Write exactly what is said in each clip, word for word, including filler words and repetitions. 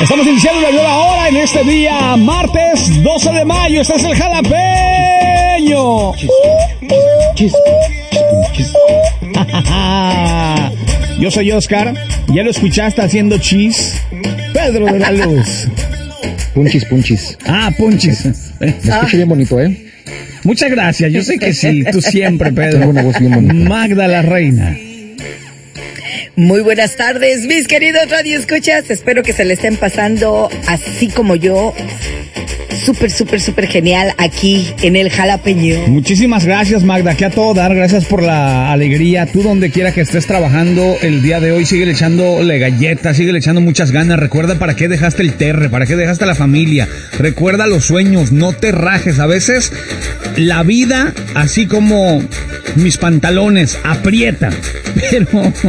Estamos iniciando la nueva hora en este día, martes doce de mayo. Este es el Jalapeño. Chis, chis, chis. Yo soy Oscar. ¿Ya lo escuchaste haciendo chis? Pedro de la Luz. Punchis, punchis. Ah, punchis. Me escucho bien bonito, ¿eh? Muchas gracias. Yo sé que sí. Tú siempre, Pedro. Tengo una voz bien bonita. Magda la Reina. Muy buenas tardes, mis queridos radioescuchas. Espero que se le estén pasando así como yo. Súper, súper, súper genial aquí en el Jalapeño. Muchísimas gracias, Magda, que a todo dar. Gracias por la alegría. Tú donde quiera que estés trabajando el día de hoy, sigue echándole galletas, sigue echando muchas ganas. Recuerda para qué dejaste el terre, para qué dejaste la familia. Recuerda los sueños, no te rajes. A veces la vida, así como mis pantalones, aprieta. Pero,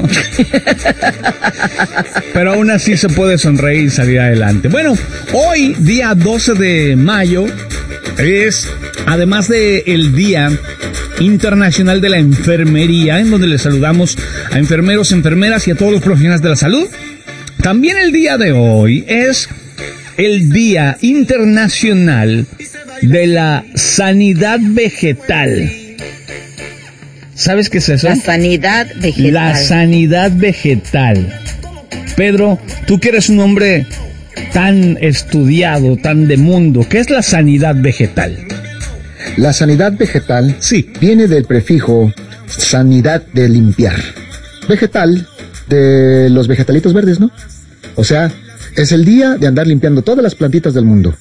pero aún así se puede sonreír y salir adelante. Bueno, hoy, día doce de mayo, es, además de el Día Internacional de la Enfermería, en donde le saludamos a enfermeros, enfermeras y a todos los profesionales de la salud. También el día de hoy es el Día Internacional de la Sanidad Vegetal. ¿Sabes qué es eso? La sanidad vegetal. La sanidad vegetal. Pedro, tú que eres un hombre tan estudiado, tan de mundo, ¿qué es la sanidad vegetal? La sanidad vegetal sí. viene del prefijo sanidad de limpiar. Vegetal, de los vegetalitos verdes, ¿no? O sea, es el día de andar limpiando todas las plantitas del mundo.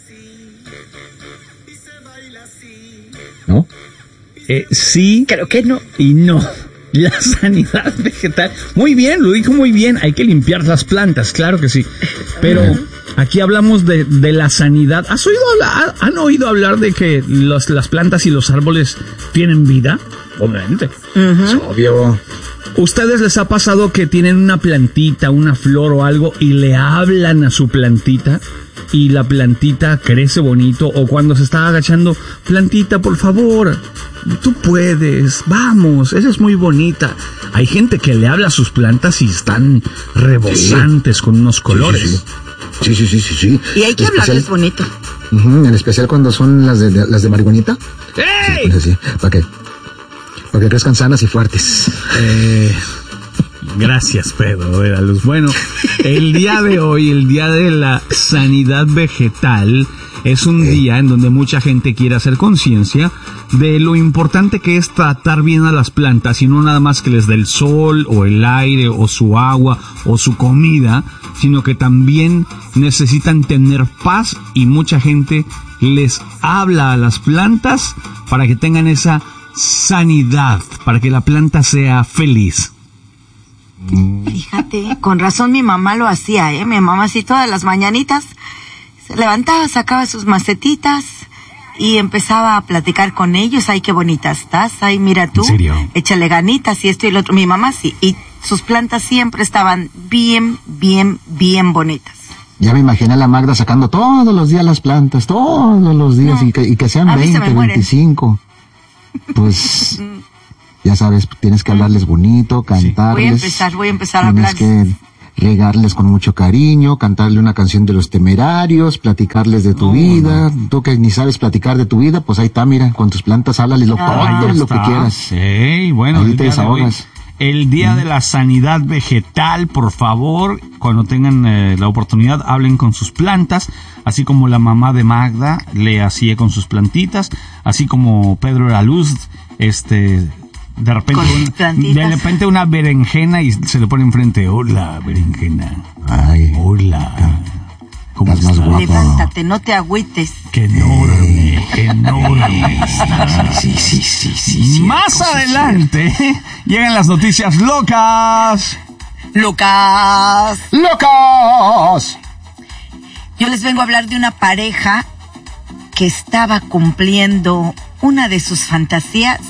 ¿No? Eh, sí. Creo que no. Y no. La sanidad vegetal. Muy bien, lo dijo muy bien. Hay que limpiar las plantas, claro que sí. Pero aquí hablamos de, de la sanidad. ¿Has oído hablar, ¿Han oído hablar de que los, las plantas y los árboles tienen vida? Obviamente. Uh-huh. Es obvio. ¿Ustedes les ha pasado que tienen una plantita, una flor o algo y le hablan a su plantita y la plantita crece bonito? O cuando se está agachando, plantita, por favor, tú puedes, vamos, esa es muy bonita. Hay gente que le habla a sus plantas y están rebosantes sí. con unos colores. Sí, sí, sí, sí, sí. sí. Y hay que especial, hablarles bonito. Uh-huh, en especial cuando son las de, de las de marihuanita. ¡Ey! Sí, pues así, ¿para qué? Para que crezcan sanas y fuertes. Eh... Gracias, Pedro de la Luz. Bueno, el día de hoy, el día de la sanidad vegetal, es un día en donde mucha gente quiere hacer conciencia de lo importante que es tratar bien a las plantas y no nada más que les dé el sol o el aire o su agua o su comida, sino que también necesitan tener paz y mucha gente les habla a las plantas para que tengan esa sanidad, para que la planta sea feliz. Fíjate, con razón mi mamá lo hacía, ¿eh? Mi mamá así todas las mañanitas se levantaba, sacaba sus macetitas y empezaba a platicar con ellos. Ay, qué bonita estás, ay, mira tú, ¿en serio? Échale ganitas y esto y lo otro. Mi mamá sí, y sus plantas siempre estaban bien, bien, bien bonitas. Ya me imaginé a la Magda sacando todos los días las plantas, todos los días, no, y, que, y que sean veinte, veinticinco. Pues... ya sabes, tienes que hablarles bonito, cantarles. Voy a empezar, voy a empezar a hablar. Tienes que regarles con mucho cariño, cantarle una canción de los Temerarios, platicarles de tu oh, vida. No. Tú que ni sabes platicar de tu vida, pues ahí está, mira, con tus plantas háblales lo, ah, todo lo que quieras. Sí, bueno. Ahí te desahogas. El día de la sanidad vegetal, por favor, cuando tengan eh, la oportunidad, hablen con sus plantas, así como la mamá de Magda le hacía con sus plantitas, así como Pedro de la Luz, este... De repente, un, de repente una berenjena y se le pone enfrente. Hola, berenjena. Ay. Hola. ¿Cómo estás? Más guapa. Levántate, no te agüites. Qué enorme, qué enorme. Sí, sí, sí, sí, sí. Más cierto, adelante sí, llegan las noticias locas. Locas. Locas. Yo les vengo a hablar de una pareja que estaba cumpliendo una de sus fantasías,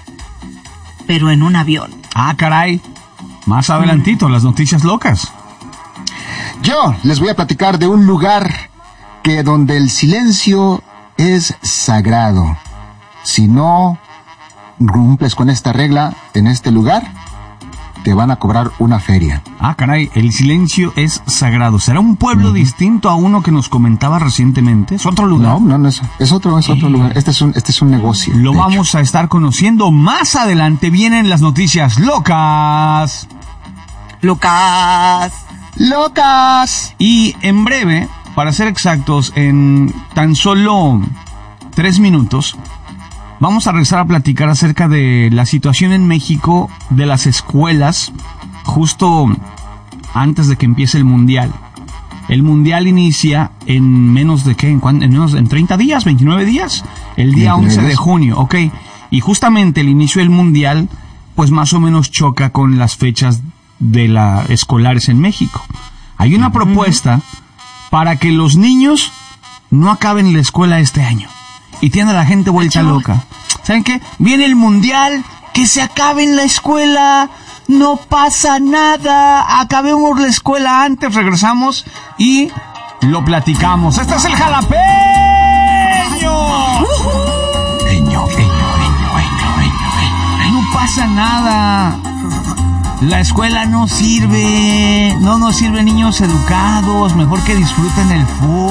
pero en un avión. Ah, caray. Más adelantito, mm. las noticias locas. Yo les voy a platicar de un lugar que donde el silencio es sagrado. Si no cumples con esta regla en este lugar, te van a cobrar una feria. Ah, caray, el silencio es sagrado. ¿Será un pueblo uh-huh. distinto a uno que nos comentaba recientemente? ¿Es otro lugar? No, no, no es, es otro, es otro eh. lugar. Este es un, este es un negocio. Lo vamos hecho. a estar conociendo más adelante. Vienen las noticias locas. Locas. Locas. Y en breve, para ser exactos, en tan solo tres minutos, vamos a regresar a platicar acerca de la situación en México de las escuelas justo antes de que empiece el Mundial. El Mundial inicia en menos de, ¿qué? ¿En, cuándo? en menos en treinta días, veintinueve días, el día once de junio, ok. Y justamente el inicio del Mundial, pues más o menos choca con las fechas de las escolares en México. Hay una propuesta para que los niños no acaben la escuela este año. Y tiene a la gente vuelta loca. ¿Saben qué? Viene el Mundial, que se acabe en la escuela, no pasa nada, acabemos la escuela antes, regresamos y lo platicamos. ¡Este es el jalapeño! Peño, peño, peño, peño, peño. No pasa nada. La escuela no sirve, no nos sirve niños educados, mejor que disfruten el fútbol.